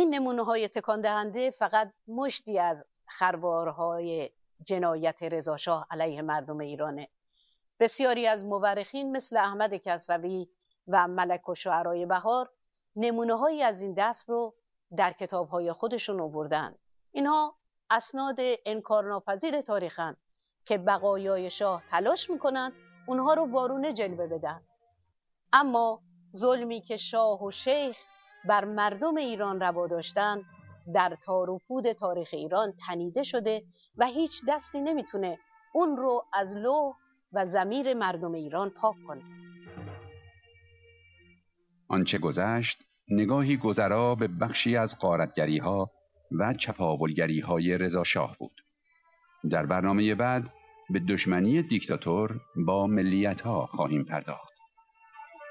این نمونه‌های تکان دهنده فقط مشتی از خروارهای جنایت رضاشاه علیه مردم ایرانه. بسیاری از مورخین مثل احمد کسروی و ملک الشعراء بهار نمونه‌هایی از این دست رو در کتاب‌های خودشون آوردن. اینها اسناد انکارناپذیر تاریخن که بقایای شاه تلاش میکنن اونها رو وارونه جلوه بدن. اما ظلمی که شاه و شیخ بر مردم ایران روا داشتن در تار و پود تاریخ ایران تنیده شده و هیچ دستی نمیتونه اون رو از لوح و ضمیر مردم ایران پاک کنه. آنچه گذشت نگاهی گذرا به بخشی از غارتگری‌ها و چپاولگری‌های رضاشاه بود. در برنامه بعد به دشمنی دیکتاتور با ملیت‌ها خواهیم پرداخت.